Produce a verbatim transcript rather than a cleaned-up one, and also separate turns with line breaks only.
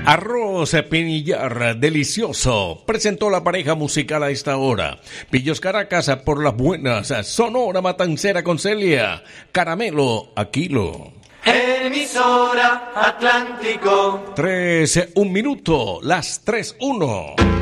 Arroz Pinillar, delicioso. Presentó la pareja musical a esta hora. Pillos Caracas por las buenas. Sonora Matancera con Celia. Caramelo a kilo.
Emisora Atlántico.
Tres, un minuto. Las tres, uno.